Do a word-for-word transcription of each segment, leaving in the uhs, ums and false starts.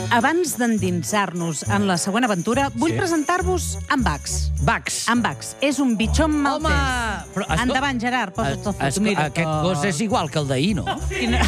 Abans d'endinsar-nos en la següent aventura, vull presentar-vos en Bax. Bax. En Bax. És un bitxon maltès. Home! Però, escolta, Endavant, Gerard, posa't el es- foto. Mira, Aquest gos és igual que el d'ahir, no? Quina-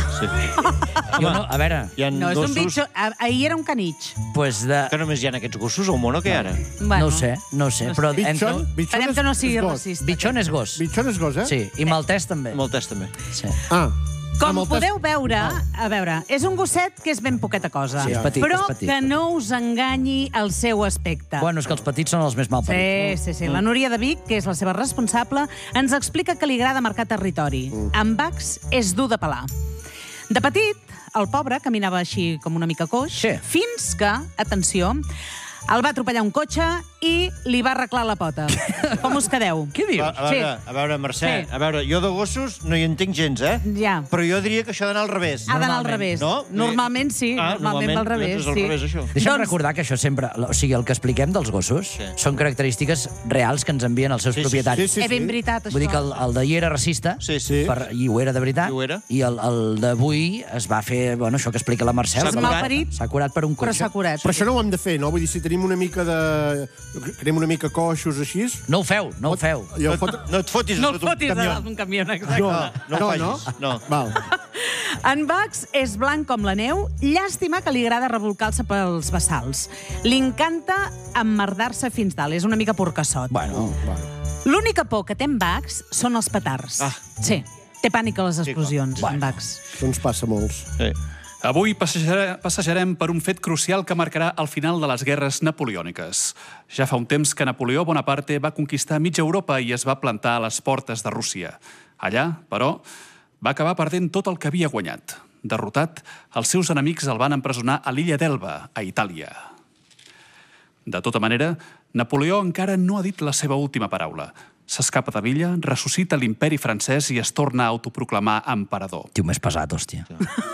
Jo no, a veure, Hi ha No, és un gossos bitxon... Ah, ahir era un canitx. pues de... que només hi ha aquests gossos al món o què ara? Bueno, No ho sé, no ho sé, No però... Bitxon, Entre... bitxon Esperem és, que no sigui és gos. racista. Bitxon és gos. Bitxon és gos, eh? Sí, i maltès també. Moltes també. Sí. Ah. Com Amb el podeu test- veure, a veure, és un gosset que és ben poqueta cosa. Sí, és petit, però és petit. que no us enganyi el seu aspecte. Bueno, és que els petits són els més malparits. Sí, sí, sí. La Núria de Vic, que és la seva responsable, ens explica que li agrada marcar territori. En Bax és dur de pelar. De petit, el pobre caminava així com una mica coix, Sí. fins que, atenció, el va atropellar un cotxe i li va arreglar la pota. Com us quedeu? Què dius? A, a, veure, a veure, Mercè, Sí. a veure, jo de gossos no hi entenc gens, eh? Ja. Però jo diria que això ha d'anar al revés. Ha d'anar al Normalment, revés. no? Normalment sí, Ah, normalment va al revés. És al sí. revés, això. Deixa'm Doncs- recordar que això sempre... O sigui, el que expliquem dels gossos Sí. són característiques reals que ens envien els seus Sí, sí, propietaris. sí, sí. És ben veritat, això. Vull dir que el, el d'ahir era racista, Sí, sí. Per, i ho era de veritat, I ho era. i el, el d'avui es va fer, bueno, això que explica la Mercè, S'ha el- curat. Malparit, s'ha curat per un però cotxe. s'ha curat. Però això no ho hem de fer, no? Vull dir, si tenim una mica de... Tenim una mica coixos així... No ho feu, no ho feu. Jo fot... No et fotis No a et sota un fotis camió. a un camió, exacte. No, No ho no, facis, no. Val. En Bax és blanc com la neu, llàstima que li agrada revolcar-se pels bassals. Li encanta emmerdar-se fins dalt, és una mica porcassot. Bueno, L'única por que té en Bax són els petards. Ah. Sí, té pànic a les explosions, Bueno. en Bax. Això ens passa molts. Sí. Avui passejarem, passejarem per un fet crucial que marcarà el final de les guerres napoleòniques. Ja fa un temps que Napoleó Bonaparte va conquistar mitja Europa i es va plantar a les portes de Rússia. Allà, però, va acabar perdent tot el que havia guanyat. Derrotat, els seus enemics el van empresonar a l'illa d'Elba, a Itàlia. De tota manera, Napoleó encara no ha dit la seva última paraula. S'escapa de l'illa, ressuscita l'imperi francès i es torna a autoproclamar emperador. tio, més pesat, hòstia.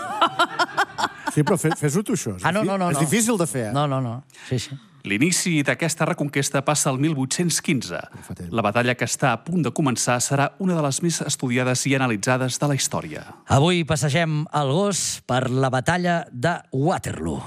Sí, però fe- fes-ho tu, això. És Ah, no, no, no. És no. difícil de fer, eh? No, no, no. Sí, sí. L'inici d'aquesta reconquesta passa al mil vuit-cents quinze. fa temps. La batalla que està a punt de començar serà una de les més estudiades i analitzades de la història. Avui passegem el gos per la batalla de Waterloo.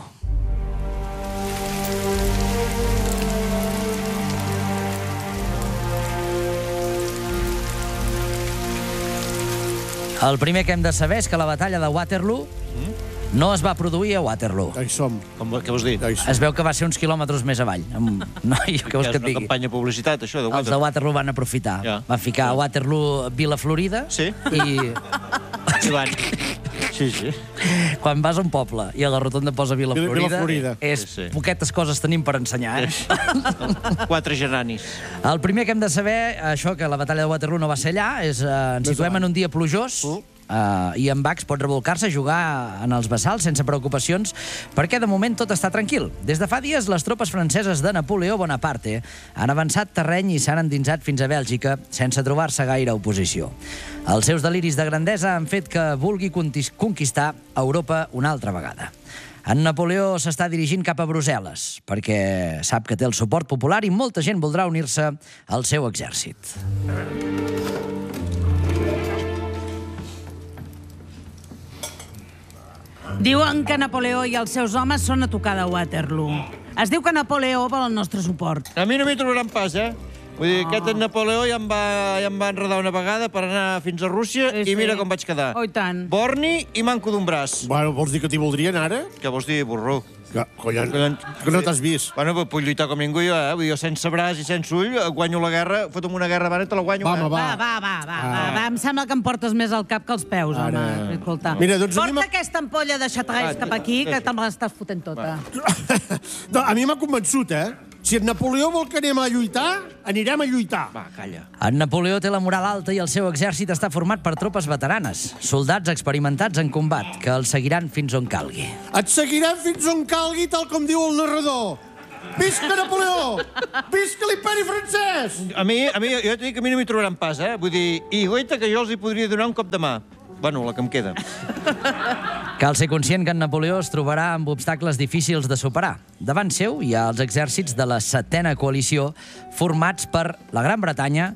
El primer que hem de saber és que la batalla de Waterloo no es va produir a Waterloo. Ja hi som. Com, què vols dir? Ja hi som. Es veu que va ser uns quilòmetres més avall. Amb... No, jo què vols És que et una digui? campanya de publicitat, això, de Els de Waterloo. Waterloo van aprofitar. Ja. Van ficar a Waterloo Vila Florida Sí. i I van. Sí, sí. quan vas a un poble i a la rotonda posa Vila Vila- Florida, Vila Florida. és Sí, sí. poquetes coses tenim per ensenyar. Eh? Quatre geranis. El primer que hem de saber, això, que la batalla de Waterloo no va ser allà, és eh, ens situem en un dia plujós, Uh, i en Bax pot revolcar-se, jugar en els bassals sense preocupacions, perquè de moment tot està tranquil. Des de fa dies, les tropes franceses de Napoleó Bonaparte han avançat terreny i s'han endinsat fins a Bèlgica sense trobar-se gaire oposició. Els seus deliris de grandesa han fet que vulgui contis- conquistar Europa una altra vegada. En Napoleó s'està dirigint cap a Brussel·les, perquè sap que té el suport popular i molta gent voldrà unir-se al seu exèrcit. Diuen que Napoleó i els seus homes són a tocar de Waterloo. Es diu que Napoleó vol el nostre suport. A mi no m'hi trobaran pas, eh? Vull dir, aquest en Napoleó ja em, va, ja em va enredar una vegada per anar fins a Rússia Sí, i mira sí. com vaig quedar. Oh, i tant. Borni i manco d'un braç. Bueno, vols dir que t'hi voldrien ara? Què vols dir, burro? Que, collons, Collons. que no t'has vist. Bueno, però puc lluitar com ningú jo, eh? Vull dir, jo sense braç i sense ull guanyo la guerra, foto'm una guerra abans i te la guanyo. Va, eh? home, Va, va, va, va, va, va. Em sembla que em portes més al cap que els peus, home. Ara. Escolta. Mira, doncs a mi Porta m'ha- aquesta ampolla de xatrès Va, cap aquí, que deixa. te me l'estàs fotent tota. No, a mi m'ha convençut, eh? Si en Napoleó vol que anem a lluitar, anirem a lluitar. Va, calla. En Napoleó té la moral alta i el seu exèrcit està format per tropes veteranes, soldats experimentats en combat, que el seguiran fins on calgui. Et seguirem fins on calgui, tal com diu el narrador. Visca Napoleó! Visca l'imperi francès! A mi, a mi, jo t'he dit que a mi no m'hi trobaran pas, eh? Vull dir, i goita que jo els hi podria donar un cop de mà. Bueno, la que em queda. Cal ser conscient que en Napoleó es trobarà amb obstacles difícils de superar. Davant seu hi ha els exèrcits de la setena coalició formats per la Gran Bretanya,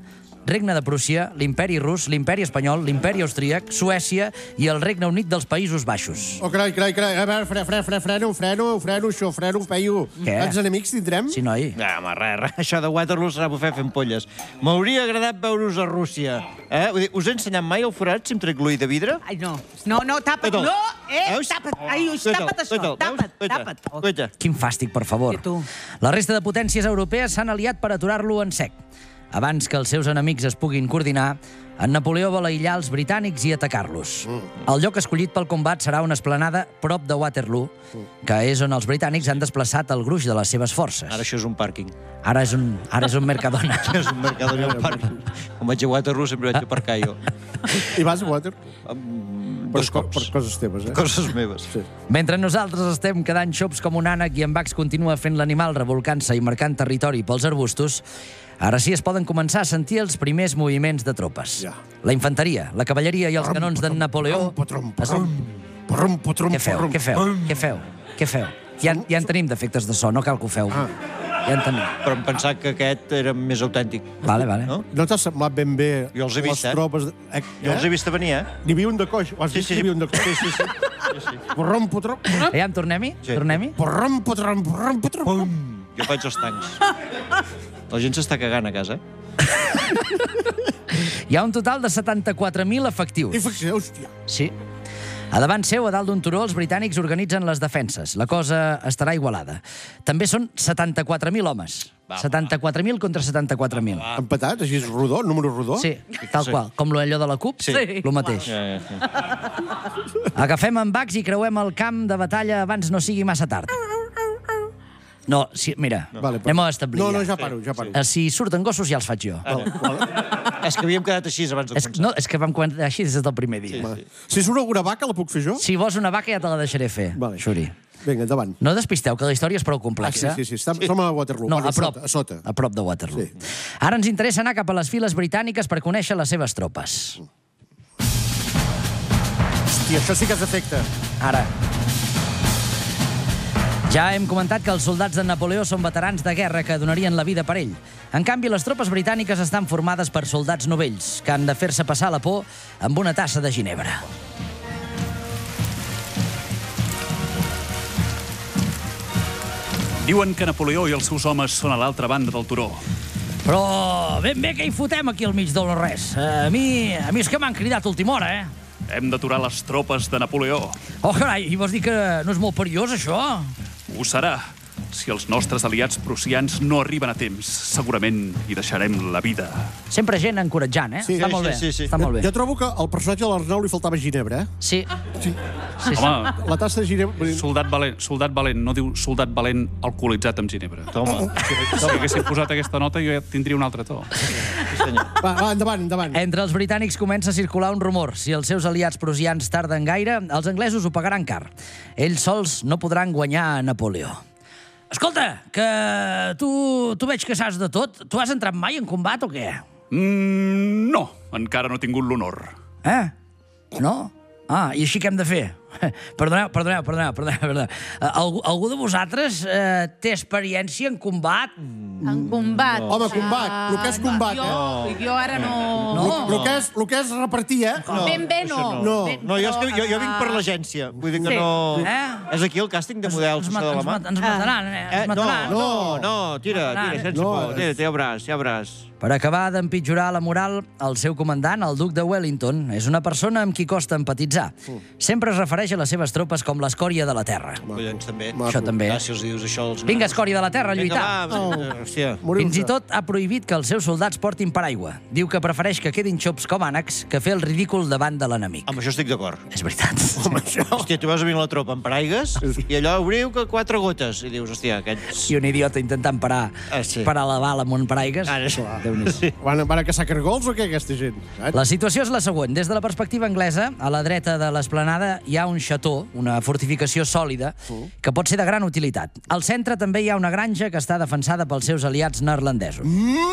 Regne de Prússia, l'Imperi Rus, l'Imperi Espanyol, l'Imperi Austríac, Suècia i el Regne Unit dels Països Baixos. Oh, carai, carai, carai. A veure, fre, fre, fre, freno, freno, freno, això, freno, peio. Què? Quants enemics tindrem? Sí, noi. No, home, res, res. Això de Waterloo serà bufar fent polles. M'hauria agradat veure-us a Rússia. Eh? Vull dir, us he ensenyat mai el forat si em trec l'ull de vidre? Ai, no. No, no, tapa't. Coita'l. No, eh, Veus? tapa't. Ai, ui, Coita'l, tapa't això. coita'l, Tapa't, veus? Coita, tapa't. Oh. coita. Quin fàstic, per favor. I tu? La resta de potències europees s'han aliat per aturar-lo en sec. Abans que els seus enemics es puguin coordinar, en Napoleó vol aïllar els britànics i atacar-los. El lloc escollit pel combat serà una esplanada prop de Waterloo, que és on els britànics han desplaçat el gruix de les seves forces. Ara això és un pàrquing. Ara és un, ara és un Mercadona. És un Mercadona, un pàrquing. Quan vaig a Waterloo sempre vaig aparcar jo. I vas a Water? Dos Per, cops. per coses teves, eh? Coses meves. Sí. Mentre nosaltres estem quedant xops com un ànec i en Bax continua fent l'animal revolcant-se i marcant territori pels arbustos, ara sí es poden començar a sentir els primers moviments de tropes. Ja. La infanteria, la cavalleria i els canons d'en Napoleó... Patrom, es- patrom, patrom, patrom, Què feu? Què feu? Què feu? Què feu? Ja, en- ja en tenim d'efectes de so, no cal que ho feu. Ah. Ja en tenim. Però em pensava que aquest era més autèntic. Vale, vale. No? No t'ha semblat ben bé Jo els he vist, les eh? tropes... De... Eh? Jo els he vist venir, eh? N'hi havia un de coix. Ho has Sí, vist? sí. N'hi havia un de coix. Sí, sí, sí. sí, sí. Patrom, patrom, patrom. Aviam, tornem-hi? Sí. Tornem-hi? Patrom, patrom, patrom, patrom. Pum! Jo faig els tancs. La gent s'està cagant a casa. Hi ha un total de setanta-quatre mil I efectius. fixa't, hòstia. Sí. A davant seu, a dalt d'un turó, els britànics organitzen les defenses. La cosa estarà igualada. També són setanta-quatre mil homes. Va, setanta-quatre mil contra setanta-quatre mil. Empatat, així és rodó, número rodó. Sí, tal Sí. qual. Com allò de la CUP, Sí. el mateix. Ja, ja, ja. Agafem en Bax i creuem el camp de batalla abans no sigui massa tard. No, si, mira, Vale, anem a establir. No, no, ja. ja paro, ja paro. Eh, Si surten gossos, ja els faig jo. És que havíem quedat així abans de És, començar. no, és que vam comentar així des del primer dia. Sí, sí. Si surt alguna vaca, la puc fer jo? Si vols una vaca, ja te la deixaré fer, Vale. Xuri. Vinga, endavant. No despisteu, que la història és prou Ah, sí, complexa. sí, sí. Estem, som a Waterloo. No, Bueno, a prop, A sota. a prop de Waterloo. Sí. Ara ens interessa anar cap a les files britàniques per conèixer les seves tropes. Hòstia, això sí que és efecte. Ara. Ja hem comentat que els soldats de Napoleó són veterans de guerra que donarien la vida per ell. En canvi, les tropes britàniques estan formades per soldats novells que han de fer-se passar la por amb una tassa de ginebra. Diuen que Napoleó i els seus homes són a l'altra banda del turó. Però ben bé que hi fotem aquí al mig del no-res. A mi, a mi és que m'han cridat a última hora, eh? Hem d'aturar les tropes de Napoleó. Oh, carai, i vols dir que no és molt perillós, això? Ho serà. Si els nostres aliats prussians no arriben a temps, segurament hi deixarem la vida. Sempre gent encoratjant, eh? Sí, Està sí, molt bé. sí, sí. Està molt bé. Jo trobo que al personatge de l'Arnau li faltava ginebra, eh? Sí. Sí. Sí, sí. Home, La tassa de ginebra... soldat valent, soldat valent, no diu soldat valent alcoholitzat amb ginebra. Toma. Si haguéssim posat aquesta nota, jo ja tindria un altre to. Sí, senyor. Va, va, endavant, endavant. Entre els britànics comença a circular un rumor. Si els seus aliats prussians tarden gaire, els anglesos ho pagaran car. Ells sols no podran guanyar a Napoleó. Escolta, que tu, tu veig que saps de tot. Tu has entrat mai en combat o què? Mm, no, encara no he tingut l'honor. Eh? No? Ah, i així què hem de fer? Perdoneu, perdoneu, perdoneu, perdoneu. perdoneu. Eh, Algú, algú de vosaltres eh, té experiència en combat? En combat. Home, combat. El que és combat, jo, eh? Jo ara no... No. El que és, el que és repartir, eh? Ben bé no. això No. Ben- No, jo, és que, jo, jo vinc per però, l'agència. Vull dir que Sí. no... Eh? És aquí el càsting de models, ens, això mat, de la ens, mà? mat, ens mataran, eh? Eh, Ens no, mataran. no, no, tira, tira, sense No, por. Tira, ja veuràs, ja veuràs. Per acabar d'empitjorar la moral, el seu comandant, el duc de Wellington, és una persona amb qui costa empatitzar. Sempre es refereix a les seves tropes com l'escòria de la terra. Collons, també. Això també. Ah, si els dius això... Els... Vinga, escòria de la terra, a Vinga, lluitar. va, hòstia. Fins i tot ha prohibit que els seus soldats portin paraigua. Diu que prefereix que quedin xops com ànecs que fer el ridícul davant de l'enemic. Amb això estic d'acord. És veritat. Home, això... Hòstia, tu veus a venir la tropa amb paraigues i allò obriu que quatre gotes. I dius, hòstia, aquests... I un idiota intentant parar, Ah, sí. parar la bala amb un paraigues. Ara, sí. Déu-n'hi-do. Van, van a caçar cargols o què, aquesta gent? Eh? La situació és la següent. Des de la perspectiva anglesa, a la dreta de l'esplanada hi ha un xató, una fortificació sòlida, que pot ser de gran utilitat. Al centre també hi ha una granja que està defensada pels seus aliats neerlandesos.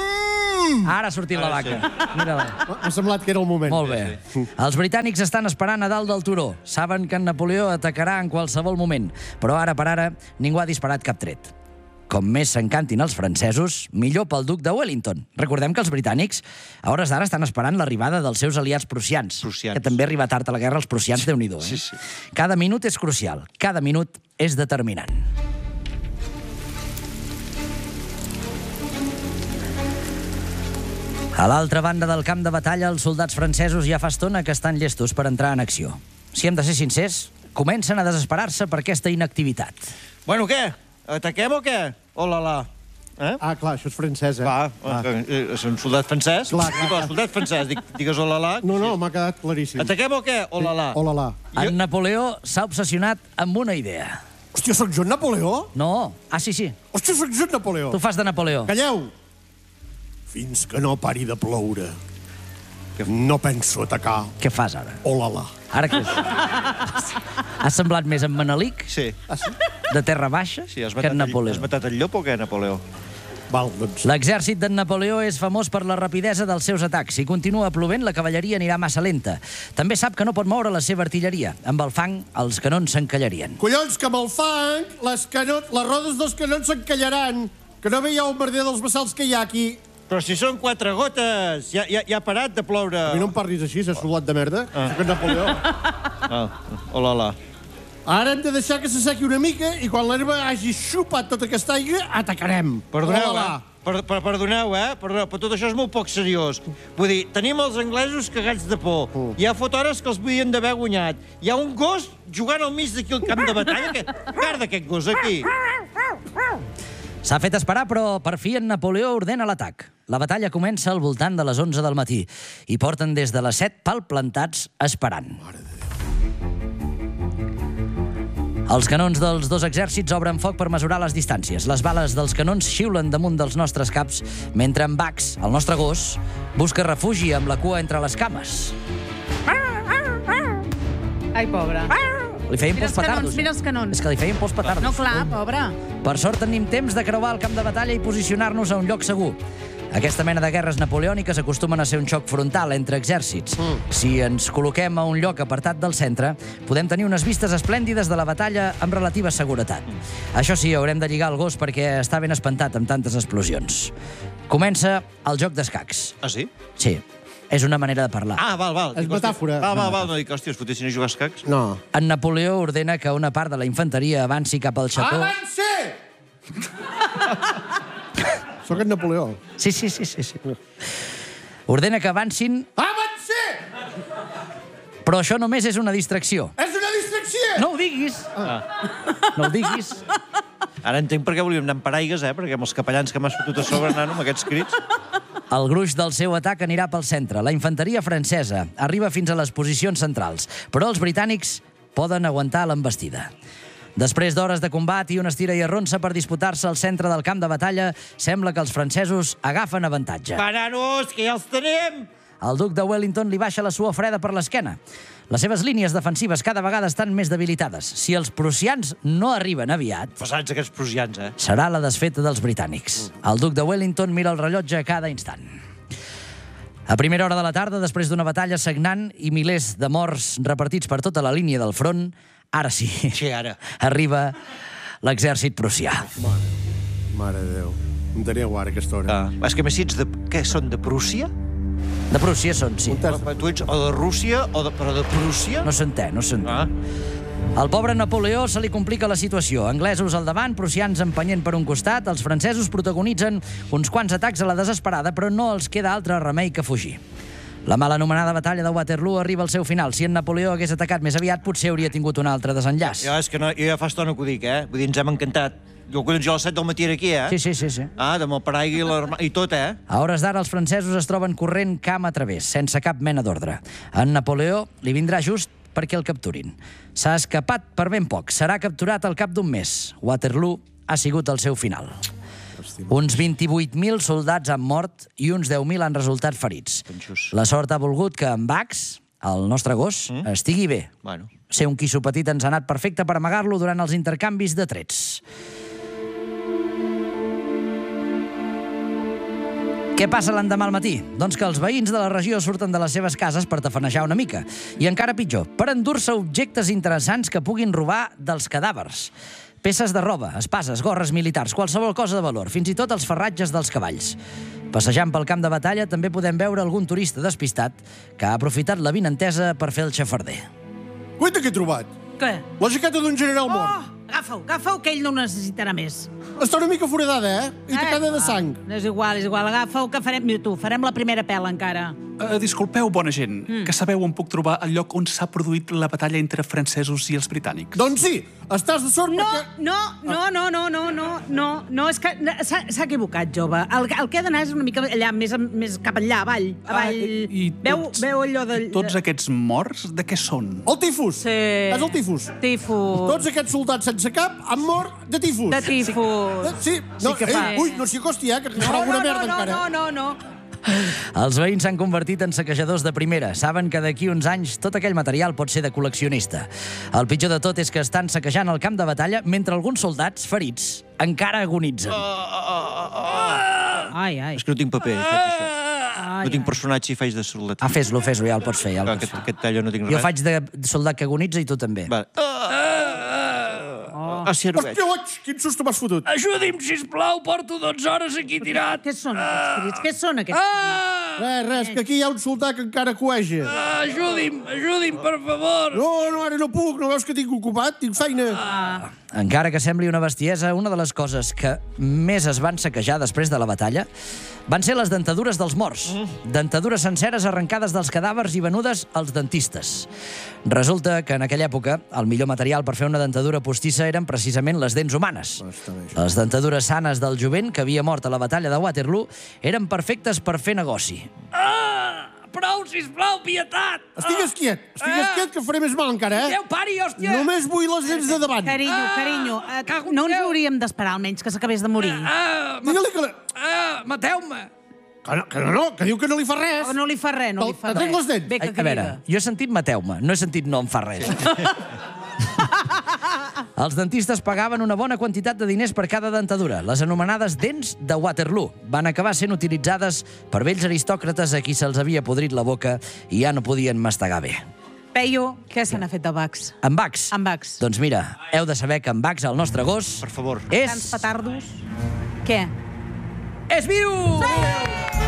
Mm! Ara ha sortit la vaca. Mira-la. M'ha semblat que era el moment. Molt bé. Els britànics estan esperant a dalt del turó. Saben que en Napoleó atacarà en qualsevol moment, però ara per ara ningú ha disparat cap tret. com més s'encantin els francesos, millor pel duc de Wellington. Recordem que els britànics a hores d'ara estan esperant l'arribada dels seus aliats prussians, Prussians. que també arriba tard a la guerra els prussians, Déu-n'hi-do. Eh? Sí, sí. Cada minut és crucial, cada minut és determinant. A l'altra banda del camp de batalla, els soldats francesos ja fa estona que estan llestos per entrar en acció. Si hem de ser sincers, comencen a desesperar-se per aquesta inactivitat. Bueno, què? Ataquem o què? Oh, la, la. Eh? Ah, clar, això és francès, eh? Va, eh, és un soldat francès? Clar, clar, Dic, clar. soldat francès, dic, digues oh, la, la. No, no, m'ha quedat claríssim. Ataquem o què? Oh, la, la. Hola, la. En Napoleó s'ha obsessionat amb una idea. Hòstia, sóc jo en Napoleó? No, ah, sí, sí, Hòstia, sóc jo en Napoleó? tu fas de Napoleó. Calleu! Fins que no pari de ploure, no penso atacar. Què fas ara? Hola, la. Ara que... Has semblat més en Manelic, Sí. Ah, sí? de terra baixa, Sí, has que matat, en el, Napoleó. has matat el llop o què, Napoleó? Val, doncs... L'exèrcit d'en Napoleó és famós per la rapidesa dels seus atacs. Si continua plovent, la cavalleria anirà massa lenta. També sap que no pot moure la seva artilleria. Amb el fang, els canons s'encallarien. Collons, que amb el fang, les, canons, les rodes dels canons s'encallaran. Que no veieu el merder dels bassals que hi ha aquí. Però si són quatre gotes! Ja, ja, ja ha parat de ploure. A mi no em parlis així, és solat de merda. Ah. Sóc en Napoleó. Ah, hola, la. Ara hem de deixar que s'assequi una mica i quan l'herba hagi xupat tota aquesta aigua, atacarem. Perdoneu, Hola, eh? Per, per, perdoneu, eh? Perdoneu, però tot això és molt poc seriós. Vull dir, tenim els anglesos cagats de por. Hi ha fotores que els podien d'haver guanyat. Hi ha un gos jugant al mig d'aquí al camp de batalla. Que... Guarda aquest gos aquí. S'ha fet esperar, però per fi en Napoleó ordena l'atac. La batalla comença al voltant de les onze del matí i porten des de les set palplantats esperant. Els canons dels dos exèrcits obren foc per mesurar les distàncies. Les bales dels canons xiulen damunt dels nostres caps, mentre en Bax, el nostre gos, busca refugi amb la cua entre les cames. Ai, pobre. Li feien Mira pols els canons, petardos. mira els canons. És que li feien pols petardos. No, clar, pobre. Per sort tenim temps de creuar el camp de batalla i posicionar-nos a un lloc segur. Aquesta mena de guerres napoleòniques acostumen a ser un xoc frontal entre exèrcits. Mm. Si ens col·loquem a un lloc apartat del centre, podem tenir unes vistes esplèndides de la batalla amb relativa seguretat. Mm. Això sí, haurem de lligar el gos perquè està ben espantat amb tantes explosions. Comença el joc d'escacs. Ah, sí? Sí, és una manera de parlar. Ah, val, val. És Dic, hòstia, metàfora. Val, val, val. No dic, hòstia, es fotessin a jugar a escacs? No. En Napoleó ordena que una part de la infanteria avanci cap al xató. Avance! Sóc en Napoleó. Sí, sí, sí, sí, sí. Ordena que avancin, Avance! però això només és una distracció. És una distracció! No ho diguis. No ho diguis. Ara entenc per què volíem anar amb paraigues, eh? Perquè amb els capellans que m'has fotut a sobre, nano, amb aquests crits... El gruix del seu atac anirà pel centre. La infanteria francesa arriba fins a les posicions centrals, però els britànics poden aguantar l'embestida. Després d'hores de combat i una estira i arronsa per disputar-se al centre del camp de batalla, sembla que els francesos agafen avantatge. Va, nanos, que ja els tenim! El duc de Wellington li baixa la suor freda per l'esquena. Les seves línies defensives cada vegada estan més debilitades. Si els prussians no arriben aviat, Pesats aquests prussians, eh? serà la desfeta dels britànics. El duc de Wellington mira el rellotge a cada instant. A primera hora de la tarda, després d'una batalla sagnant i milers de morts repartits per tota la línia del front, ara sí, Sí, ara. arriba l'exèrcit prussià. Mare de Déu. Em teniu ara, aquesta hora. Ah, és que més si ets de... Què, són de Prússia? De Prússia són, sí. Però tu ets o de Rússia o de... Però de Prússia? No s'entén, no s'entén. Ah, Al pobre Napoleó se li complica la situació. Anglesos al davant, prussians empenyent per un costat, els francesos protagonitzen uns quants atacs a la desesperada, però no els queda altre remei que fugir. La mal anomenada batalla de Waterloo arriba al seu final. Si en Napoleó hagués atacat més aviat, potser hauria tingut un altre desenllaç. ja, és que no, jo ja fa estona que ho dic, eh? Vull dir, ens hem encantat. Jo, collons, jo a les set del matí era aquí, eh? Sí, sí, sí, sí. Ah, amb el paraigua i, l'arma... i tot, eh? A hores d'ara, els francesos es troben corrent camp a través, sense cap mena d'ordre. En Napoleó li vindrà just perquè el capturin. S'ha escapat per ben poc. Serà capturat al cap d'un mes. Waterloo ha sigut el seu final. Uns vint-i-vuit mil soldats han mort i uns deu mil han resultat ferits. Penjos. La sort ha volgut que en Bax, el nostre gos, mm? estigui bé. Bueno. Ser un quisso petit ens ha anat perfecte per amagar-lo durant els intercanvis de trets. Què passa l'endemà al matí? Doncs que els veïns de la regió surten de les seves cases per tafanejar una mica. I encara pitjor, per endur-se objectes interessants que puguin robar dels cadàvers. Peces de roba, espases, gorres militars, qualsevol cosa de valor, fins i tot els ferratges dels cavalls. Passejant pel camp de batalla també podem veure algun turista despistat que ha aprofitat la vinentesa per fer el xafarder. Guaita, què he trobat? Què? La jaqueta d'un general mort. Oh, agafa-ho, agafa-ho, que ell no ho necessitarà més. Està una mica foradada, eh? I tacada de sang. Ah, és igual, és igual, agafa-ho, que farem... Mira tu, farem la primera pela encara. Uh, disculpeu, bona gent, mm. que sabeu on puc trobar el lloc on s'ha produït la batalla entre francesos i els britànics. Doncs sí, estàs de sort No, perquè... no, no, no, no, no, no, no, no, és que s'ha equivocat, jove. El, el que ha d'anar és una mica allà, més, més cap allà, avall, avall. Ah, i, i veu, tots, veu allò de... I tots aquests morts, de què són? El tifus. Sí. És el tifus. Tifus. Tots aquests soldats sense cap han mort de tifus. De tifus. Sí, no, que fa. eh, ui, no s'hi acosti, eh, que farà alguna merda no, encara. No, no, no, no. Els veïns s'han convertit en saquejadors de primera. Saben que d'aquí uns anys tot aquell material pot ser de col·leccionista. El pitjor de tot és que estan saquejant el camp de batalla mentre alguns soldats ferits encara agonitzen. Ai, ai. És que no tinc paper, faig això. Ai, No tinc personatge i faig de soldat. Ah, fes-lo, fes-lo, ja el pots fer. Ja el pots Aquest, fer. aquest tallo no tinc Jo res. faig de soldat que agonitza i tu també. Va. Ah, sí, ara ho veig. Hòstia, oig, quin susto m'has fotut. Ajudi'm, sisplau, porto dotze hores aquí tirat. Què són aquests crits? Què són aquests crits? Res, res, que aquí hi ha un soldat que encara coeja. Ajudi'm, ajudi'm, per favor. No, no, ara no puc, no veus que tinc ocupat? Tinc feina. Encara que sembli una bestiesa, una de les coses que més es van saquejar després de la batalla van ser les dentadures dels morts. Dentadures senceres arrencades dels cadàvers i venudes als dentistes. Resulta que en aquella època el millor material per fer una dentadura postissa eren precisament les dents humanes. Les dentadures sanes del jovent que havia mort a la batalla de Waterloo eren perfectes per fer negoci. Ah! Prou, sisplau, pietat! Estigues quiet, estigues quiet, que faré més mal encara, eh? Déu, pari, hòstia! Només vull les dents de davant. Carinyo, carinyo, eh, no ens hauríem d'esperar almenys que s'acabés de morir. Ah, Digue-li que... ah, mateu-me! Que no, que no, que diu que no li fa res. Oh, no li fa res, no li fa Et res. trec les dents. Bé, que A veure, crida. jo he sentit mateu-me, no he sentit no em fa res. Els dentistes pagaven una bona quantitat de diners per cada dentadura. Les anomenades dents de Waterloo van acabar sent utilitzades per vells aristòcrates a qui se'ls havia podrit la boca i ja no podien mastegar bé. Peyu, què se n'ha fet de Bax? En Bax? En Bax. Doncs mira, heu de saber que en Bax, el nostre gos... Per favor. És... Tants petardos. Què? És viu! Sí!